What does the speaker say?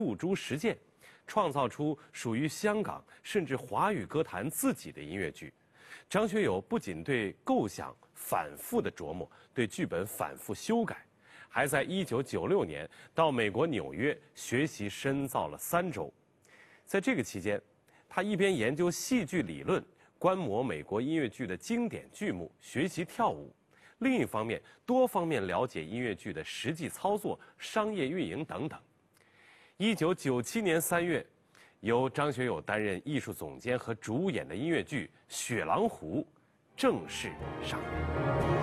付诸实践，创造出属于香港甚至华语歌坛自己的音乐剧。张学友不仅对构想反复的琢磨，对剧本反复修改，还在1996年到美国纽约学习深造了3周。在这个期间，他一边研究戏剧理论，观摩美国音乐剧的经典剧目，学习跳舞；另一方面，多方面了解音乐剧的实际操作、商业运营等等。1997年3月，由张学友担任艺术总监和主演的音乐剧《雪狼湖》正式上演。